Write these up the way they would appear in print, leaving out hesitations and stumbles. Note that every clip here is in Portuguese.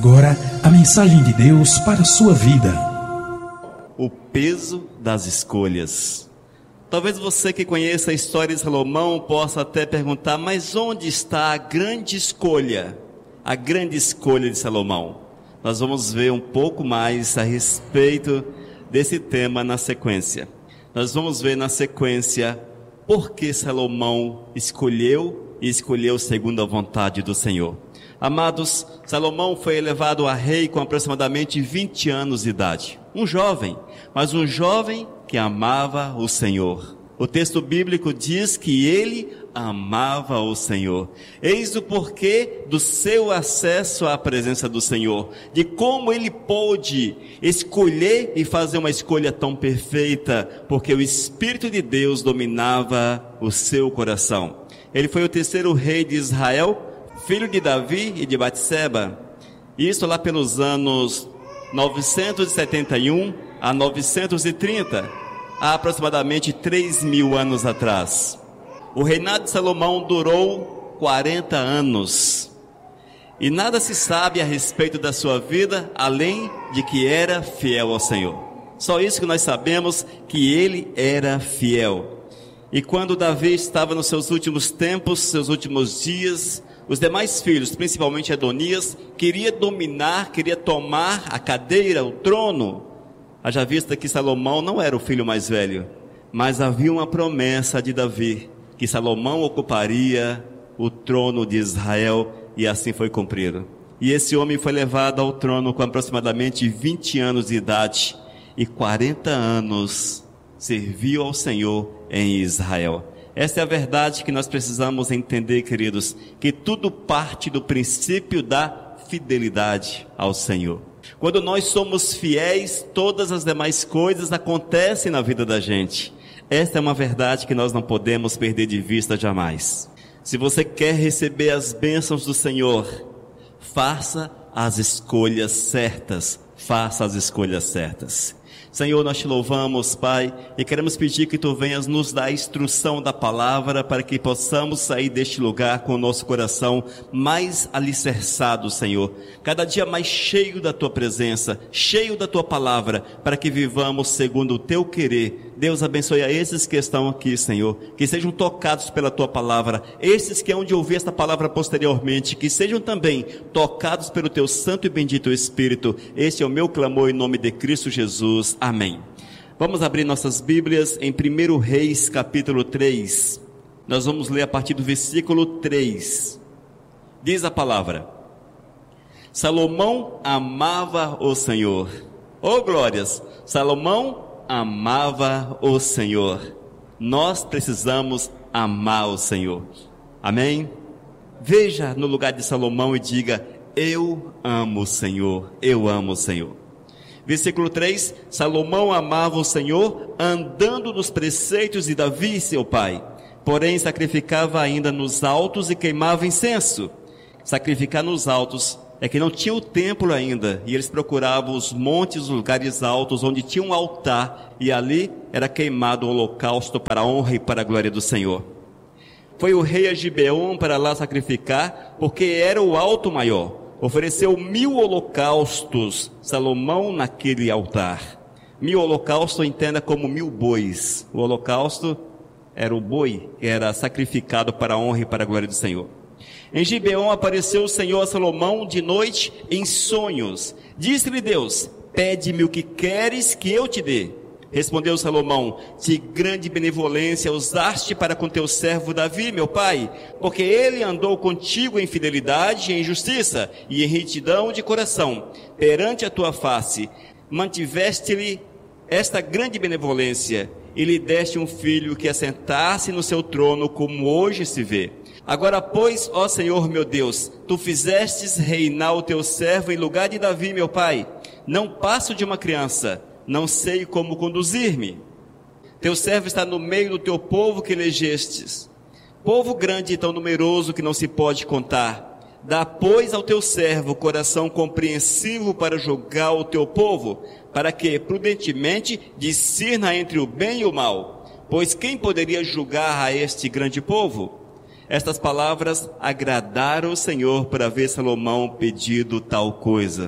agora a mensagem de Deus para a sua vida. O peso das escolhas. Talvez você que conheça a história de Salomão possa até perguntar, mas onde está a grande escolha? A grande escolha de Salomão. Nós vamos ver um pouco mais a respeito desse tema na sequência. Nós vamos ver na sequência por que Salomão escolheu segundo a vontade do Senhor. Amados, Salomão foi elevado a rei com aproximadamente 20 anos de idade. Um jovem, mas um jovem que amava o Senhor. O texto bíblico diz que ele amava o Senhor. Eis o porquê do seu acesso à presença do Senhor, de como ele pôde escolher e fazer uma escolha tão perfeita, porque o Espírito de Deus dominava o seu coração. Ele foi o terceiro rei de Israel, filho de Davi e de Batseba. Isso lá pelos anos 971 a 930, há aproximadamente 3.000 anos atrás. O reinado de Salomão durou 40 anos. E nada se sabe a respeito da sua vida, além de que era fiel ao Senhor. Só isso que nós sabemos, que ele era fiel. E quando Davi estava nos seus últimos tempos, seus últimos dias, os demais filhos, principalmente Adonias, queria tomar a cadeira, o trono. Haja vista que Salomão não era o filho mais velho, mas havia uma promessa de Davi, que Salomão ocuparia o trono de Israel, e assim foi cumprido. E esse homem foi levado ao trono com aproximadamente 20 anos de idade, e 40 anos serviu ao Senhor em Israel. Essa é a verdade que nós precisamos entender, queridos, que tudo parte do princípio da fidelidade ao Senhor. Quando nós somos fiéis, todas as demais coisas acontecem na vida da gente. Esta é uma verdade que nós não podemos perder de vista jamais. Se você quer receber as bênçãos do Senhor, faça as escolhas certas. Faça as escolhas certas. Senhor, nós te louvamos, Pai, e queremos pedir que Tu venhas nos dar a instrução da palavra para que possamos sair deste lugar com o nosso coração mais alicerçado, Senhor. Cada dia mais cheio da Tua presença, cheio da Tua palavra, para que vivamos segundo o Teu querer. Deus abençoe a esses que estão aqui, Senhor, que sejam tocados pela Tua palavra, esses que hão de ouvir esta palavra posteriormente, que sejam também tocados pelo Teu santo e bendito Espírito. Este é o meu clamor em nome de Cristo Jesus. Amém. Vamos abrir nossas Bíblias em 1 Reis, capítulo 3. Nós vamos ler a partir do versículo 3. Diz a palavra: Salomão amava o Senhor. Oh glórias! Salomão amava o Senhor. Nós precisamos amar o Senhor. Amém? Veja no lugar de Salomão e diga: eu amo o Senhor, eu amo o Senhor. Versículo 3, Salomão amava o Senhor, andando nos preceitos de Davi, seu pai. Porém, sacrificava ainda nos altos e queimava incenso. Sacrificar nos altos é que não tinha o templo ainda, e eles procuravam os montes, os lugares altos, onde tinha um altar, e ali era queimado o holocausto para a honra e para a glória do Senhor. Foi o rei a Gibeon para lá sacrificar, porque era o alto maior. Ofereceu 1000 holocaustos, Salomão, naquele altar. 1000 holocaustos, entenda como 1000 bois. O holocausto era o boi, que era sacrificado para a honra e para a glória do Senhor. Em Gibeon apareceu o Senhor a Salomão de noite em sonhos. Disse-lhe Deus: pede-me o que queres que eu te dê. Respondeu Salomão: de grande benevolência usaste para com teu servo Davi, meu pai, porque ele andou contigo em fidelidade e em justiça e em retidão de coração, perante a tua face. Mantiveste-lhe esta grande benevolência e lhe deste um filho que assentasse no seu trono, como hoje se vê. Agora, pois, ó Senhor meu Deus, tu fizestes reinar o teu servo em lugar de Davi, meu pai. Não passo de uma criança, não sei como conduzir-me. Teu servo está no meio do teu povo que elegestes, povo grande e tão numeroso que não se pode contar. Dá, pois, ao teu servo coração compreensivo para julgar o teu povo, para que, prudentemente, discirna entre o bem e o mal. Pois quem poderia julgar a este grande povo? Estas palavras agradaram o Senhor por haver Salomão pedido tal coisa.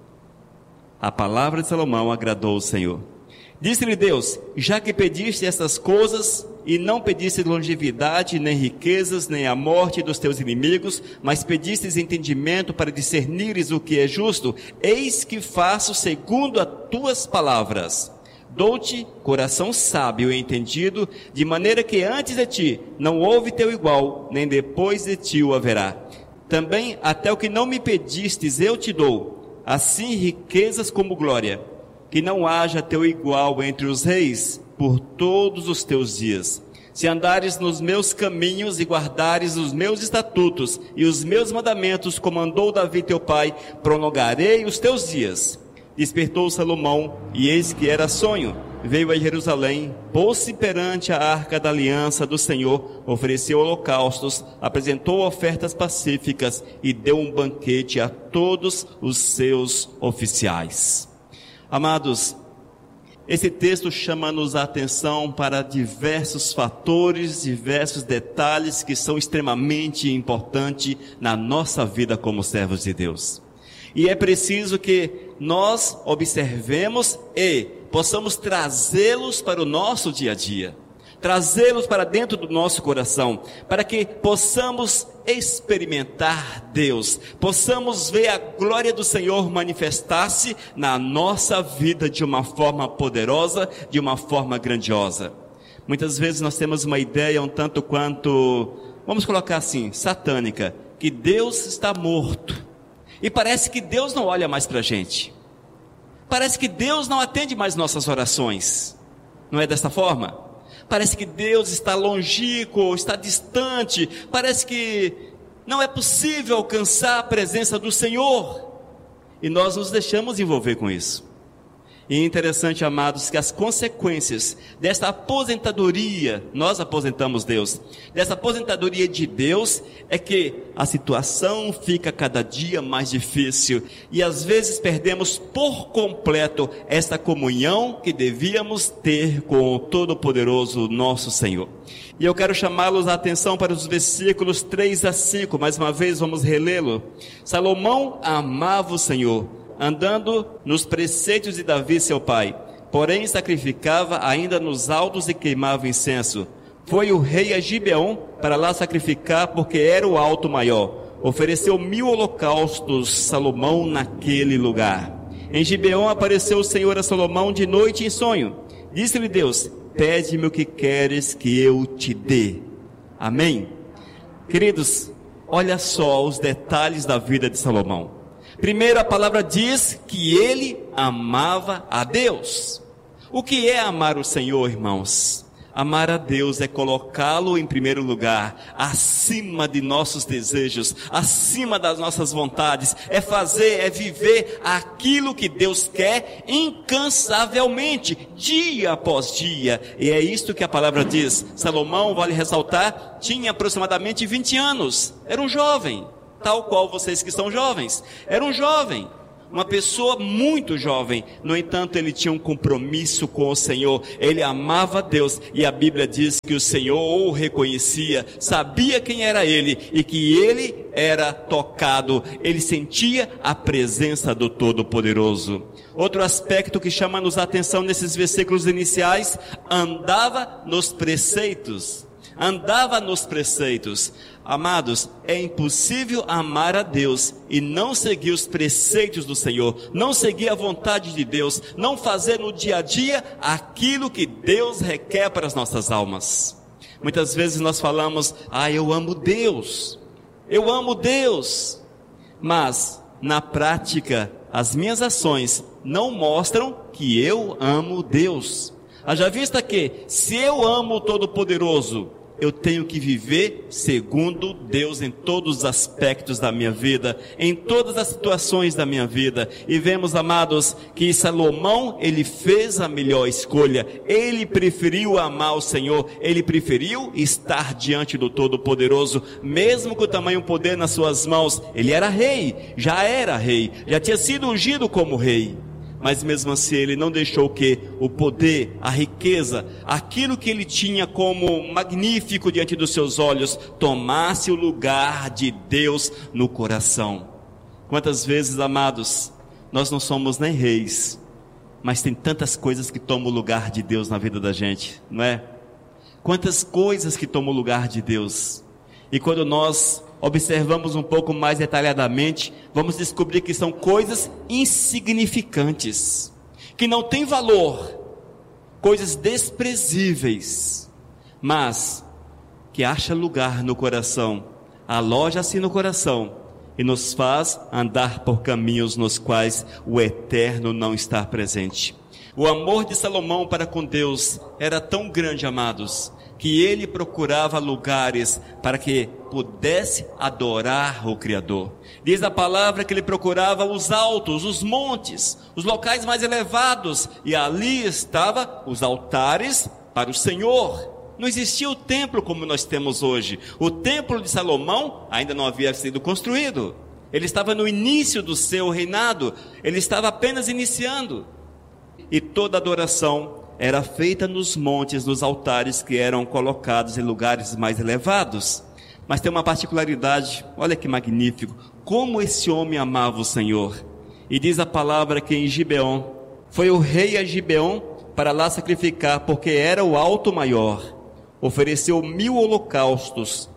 A palavra de Salomão agradou o Senhor. Disse-lhe Deus: já que pediste estas coisas, e não pediste longevidade, nem riquezas, nem a morte dos teus inimigos, mas pedistes entendimento para discernires o que é justo, eis que faço segundo as tuas palavras. Dou-te coração sábio e entendido, de maneira que antes de ti não houve teu igual, nem depois de ti o haverá. Também até o que não me pedistes eu te dou, assim riquezas como glória, que não haja teu igual entre os reis por todos os teus dias. Se andares nos meus caminhos e guardares os meus estatutos e os meus mandamentos, como andou Davi teu pai, prolongarei os teus dias. Despertou Salomão, e eis que era sonho. Veio a Jerusalém, pôs-se perante a arca da aliança do Senhor, ofereceu holocaustos, apresentou ofertas pacíficas e deu um banquete a todos os seus oficiais. Amados, esse texto chama-nos a atenção para diversos fatores, diversos detalhes que são extremamente importantes na nossa vida como servos de Deus. E é preciso que nós observemos e possamos trazê-los para o nosso dia a dia, trazê-los para dentro do nosso coração, para que possamos experimentar Deus, possamos ver a glória do Senhor manifestar-se na nossa vida de uma forma poderosa, de uma forma grandiosa. Muitas vezes nós temos uma ideia um tanto quanto, vamos colocar assim, satânica, que Deus está morto. E parece que Deus não olha mais para a gente. Parece que Deus não atende mais nossas orações. Não é desta forma? Parece que Deus está longínquo, está distante. Parece que não é possível alcançar a presença do Senhor. E nós nos deixamos envolver com isso. E é interessante, amados, que as consequências desta aposentadoria, nós aposentamos Deus, dessa aposentadoria de Deus, é que a situação fica cada dia mais difícil, e às vezes perdemos por completo esta comunhão que devíamos ter com o Todo-Poderoso nosso Senhor. E eu quero chamá-los a atenção para os versículos 3 a 5, mais uma vez vamos relê-lo. Salomão amava o Senhor, andando nos preceitos de Davi seu pai, porém sacrificava ainda nos altos e queimava incenso. Foi o rei a Gibeon para lá sacrificar, porque era o alto maior. Ofereceu 1000 holocaustos Salomão naquele lugar. Em Gibeon apareceu o Senhor a Salomão de noite em sonho. Disse-lhe Deus: pede-me o que queres que eu te dê. Amém? Queridos, olha só os detalhes da vida de Salomão. Primeiro, a palavra diz que ele amava a Deus. O que é amar o Senhor, irmãos? Amar a Deus é colocá-lo em primeiro lugar, acima de nossos desejos, acima das nossas vontades. É fazer, é viver aquilo que Deus quer incansavelmente, dia após dia. E é isto que a palavra diz. Salomão, vale ressaltar, tinha aproximadamente 20 anos. Era um jovem. Tal qual vocês que são jovens. Era um jovem, uma pessoa muito jovem. No entanto, ele tinha um compromisso com o Senhor. Ele amava Deus, e a Bíblia diz que o Senhor o reconhecia, sabia quem era ele, e que ele era tocado. Ele sentia a presença do Todo-Poderoso. Outro aspecto que chama-nos a atenção nesses versículos iniciais: andava nos preceitos. Andava nos preceitos. Amados, é impossível amar a Deus e não seguir os preceitos do Senhor, não seguir a vontade de Deus, não fazer no dia a dia aquilo que Deus requer para as nossas almas. Muitas vezes nós falamos: eu amo Deus, eu amo Deus, mas na prática as minhas ações não mostram que eu amo Deus. Haja vista que, se eu amo o Todo-Poderoso, eu tenho que viver segundo Deus em todos os aspectos da minha vida, em todas as situações da minha vida. E vemos, amados, que Salomão, ele fez a melhor escolha. Ele preferiu amar o Senhor, ele preferiu estar diante do Todo-Poderoso, mesmo com o tamanho poder nas suas mãos. Ele era rei, já tinha sido ungido como rei. mas mesmo assim ele não deixou que o poder, a riqueza, aquilo que ele tinha como magnífico diante dos seus olhos, tomasse o lugar de Deus no coração. Quantas vezes, amados, nós não somos nem reis, mas tem tantas coisas que tomam o lugar de Deus na vida da gente, não é? Quantas coisas que tomam o lugar de Deus. E quando nós observamos um pouco mais detalhadamente, vamos descobrir que são coisas insignificantes, que não têm valor, coisas desprezíveis, mas que acha lugar no coração, aloja-se no coração e nos faz andar por caminhos nos quais o eterno não está presente. O amor de Salomão para com Deus era tão grande, amados, que ele procurava lugares para que pudesse adorar o Criador. Diz a palavra que ele procurava os altos, os montes, os locais mais elevados, e ali estavam os altares para o Senhor. Não existia o templo como nós temos hoje. O templo de Salomão ainda não havia sido construído. Ele estava no início do seu reinado, ele estava apenas iniciando. E toda adoração era feita nos montes, nos altares que eram colocados em lugares mais elevados. Mas tem uma particularidade, olha que magnífico, como esse homem amava o Senhor. E diz a palavra que em Gibeon, foi o rei a Gibeon para lá sacrificar, porque era o alto maior. Ofereceu 1000 holocaustos,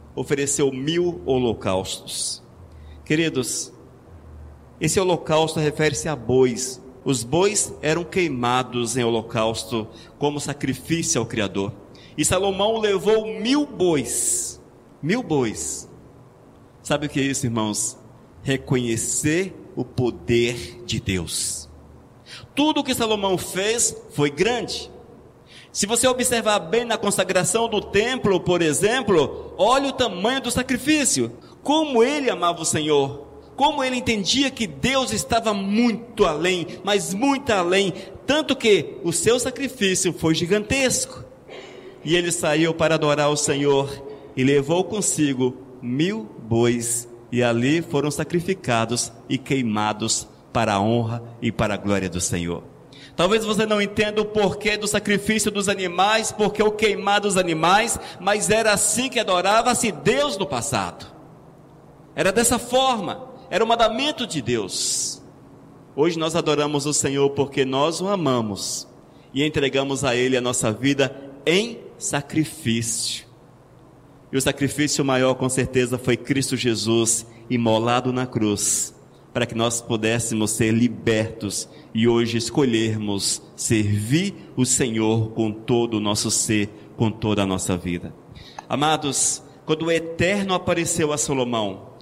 Queridos, esse holocausto refere-se a bois. Os bois eram queimados em holocausto como sacrifício ao Criador. E Salomão levou 1000 bois. 1000 bois. Sabe o que é isso, irmãos? Reconhecer o poder de Deus. Tudo o que Salomão fez foi grande. Se você observar bem na consagração do templo, por exemplo, olha o tamanho do sacrifício. Como ele amava o Senhor. Como ele entendia que Deus estava muito além, mas muito além, tanto que o seu sacrifício foi gigantesco. E ele saiu para adorar o Senhor e levou consigo 1000 bois, e ali foram sacrificados e queimados para a honra e para a glória do Senhor. Talvez você não entenda o porquê do sacrifício dos animais, porque o queimar dos animais, mas era assim que adorava-se Deus no passado. Era dessa forma. Era o mandamento de Deus. Hoje nós adoramos o Senhor porque nós o amamos e entregamos a Ele a nossa vida em sacrifício. E o sacrifício maior, com certeza, foi Cristo Jesus imolado na cruz, para que nós pudéssemos ser libertos e hoje escolhermos servir o Senhor com todo o nosso ser, com toda a nossa vida. Amados, quando o Eterno apareceu a Salomão,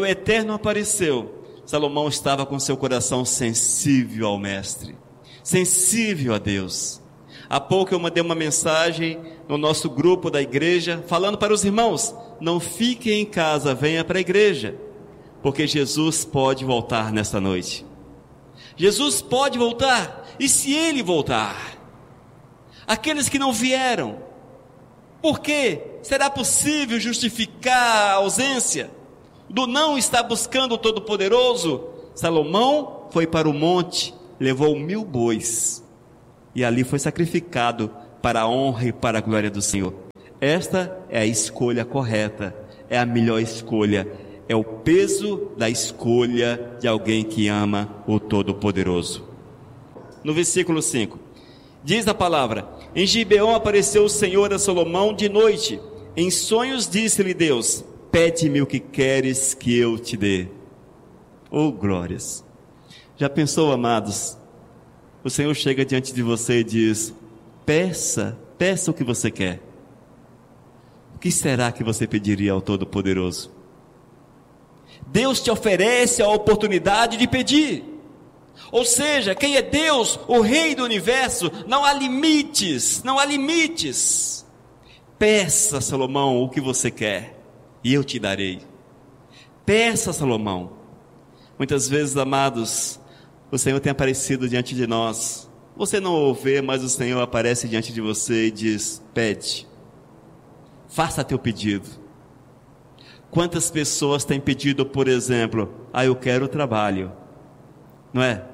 Salomão estava com seu coração sensível ao Mestre, sensível a Deus. Há pouco eu mandei uma mensagem no nosso grupo da igreja, falando para os irmãos, não fiquem em casa, venha para a igreja, porque Jesus pode voltar nesta noite. Jesus pode voltar, e se Ele voltar, aqueles que não vieram, por quê? Será possível justificar a ausência do não estar buscando o Todo-Poderoso? Salomão foi para o monte, levou 1000 bois, e ali foi sacrificado para a honra e para a glória do Senhor. Esta é a escolha correta, é a melhor escolha, é o peso da escolha de alguém que ama o Todo-Poderoso. No versículo 5, diz a palavra: em Gibeon apareceu o Senhor a Salomão de noite, em sonhos disse-lhe Deus: pede-me o que queres que eu te dê. Oh, glórias! Já pensou, amados? O Senhor chega diante de você e diz: peça o que você quer. O que será que você pediria ao Todo-Poderoso? Deus te oferece a oportunidade de pedir. Ou seja, quem é Deus, o Rei do Universo, não há limites, não há limites. Peça, Salomão, o que você quer, e eu te darei. Peça, Salomão. Muitas vezes, amados, o Senhor tem aparecido diante de nós. Você não o vê, mas o Senhor aparece diante de você e diz: pede, faça teu pedido. Quantas pessoas têm pedido, por exemplo: eu quero trabalho, não é?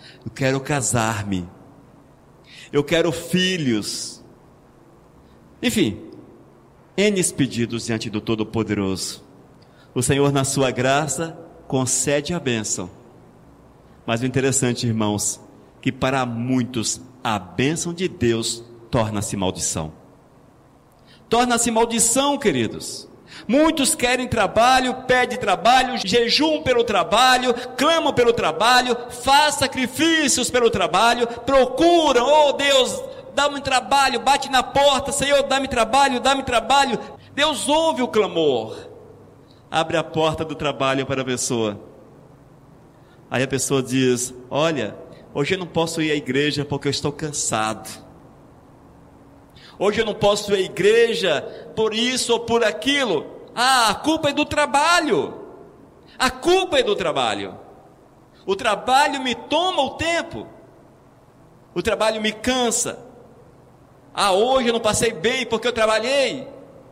Eu quero casar-me. Eu quero filhos. Enfim, N pedidos diante do Todo-Poderoso. O Senhor, na sua graça, concede a bênção. Mas o interessante, irmãos, que para muitos a bênção de Deus torna-se maldição. Torna-se maldição, queridos. Muitos querem trabalho, pedem trabalho, jejuam pelo trabalho, clamam pelo trabalho, fazem sacrifícios pelo trabalho, procuram, oh Deus, dá-me trabalho, bate na porta, Senhor, dá-me trabalho, dá-me trabalho. Deus ouve o clamor, abre a porta do trabalho para a pessoa. Aí a pessoa diz, olha, hoje eu não posso ir à igreja porque eu estou cansado. Hoje eu não posso ir à igreja por isso ou por aquilo. Ah, a culpa é do trabalho. A culpa é do trabalho. O trabalho me toma o tempo. O trabalho me cansa. Ah, hoje eu não passei bem porque eu trabalhei.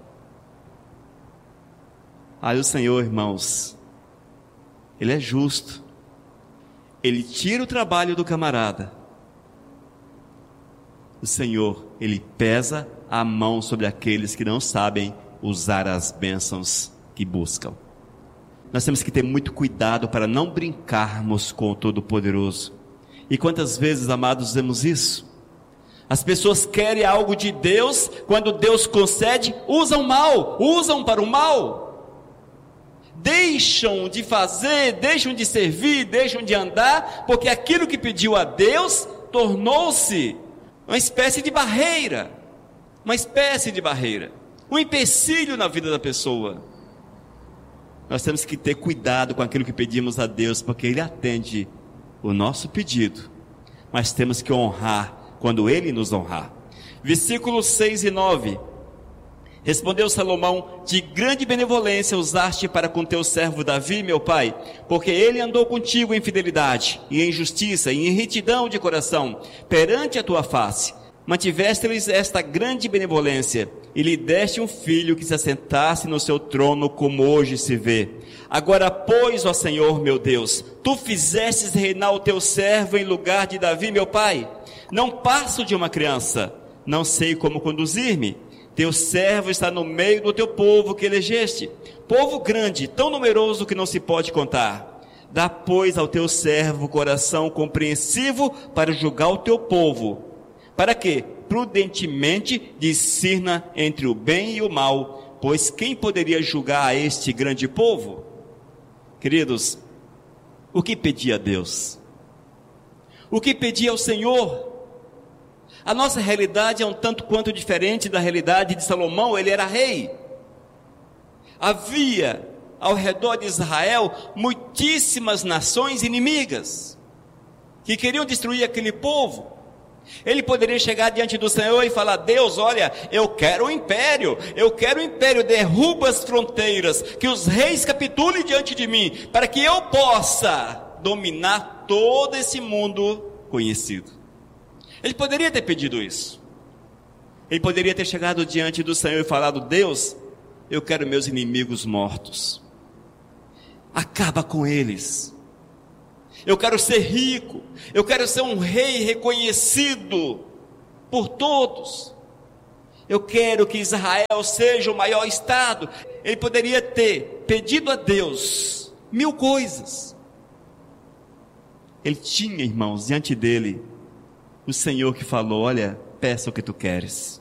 Aí o Senhor, irmãos, Ele é justo. Ele tira o trabalho do camarada. O Senhor, Ele pesa a mão sobre aqueles que não sabem usar as bênçãos que buscam. Nós temos que ter muito cuidado para não brincarmos com o Todo-Poderoso. E quantas vezes, amados, vemos isso? As pessoas querem algo de Deus, quando Deus concede, usam mal, usam para o mal. Deixam de fazer, deixam de servir, deixam de andar, porque aquilo que pediu a Deus tornou-se uma espécie de barreira, um empecilho na vida da pessoa. Nós temos que ter cuidado com aquilo que pedimos a Deus, porque Ele atende o nosso pedido, mas temos que honrar quando Ele nos honrar. Versículos 6 e 9, respondeu Salomão, de grande benevolência usaste para com teu servo Davi, meu pai, porque ele andou contigo em fidelidade, e em justiça, e em retidão de coração, perante a tua face. Mantiveste-lhes esta grande benevolência, e lhe deste um filho que se assentasse no seu trono, como hoje se vê. Agora, pois, ó Senhor meu Deus, tu fizestes reinar o teu servo em lugar de Davi, meu pai. Não passo de uma criança, não sei como conduzir-me. Teu servo está no meio do teu povo que elegeste, povo grande, tão numeroso que não se pode contar. Dá, pois, ao teu servo coração compreensivo para julgar o teu povo, para que prudentemente discirna entre o bem e o mal, pois quem poderia julgar a este grande povo? Queridos, o que pedia a Deus? O que pedia ao Senhor? A nossa realidade é um tanto quanto diferente da realidade de Salomão. Ele era rei. Havia ao redor de Israel muitíssimas nações inimigas que queriam destruir aquele povo. Ele poderia chegar diante do Senhor e falar: Deus, olha, eu quero um império, derruba as fronteiras, que os reis capitulem diante de mim, para que eu possa dominar todo esse mundo conhecido. Ele poderia ter pedido isso. Ele poderia ter chegado diante do Senhor e falado: Deus, eu quero meus inimigos mortos. Acaba com eles. Eu quero ser rico. Eu quero ser um rei reconhecido por todos. Eu quero que Israel seja o maior estado. Ele poderia ter pedido a Deus 1000 coisas. Ele tinha, irmãos, diante dele o Senhor que falou: olha, peça o que tu queres.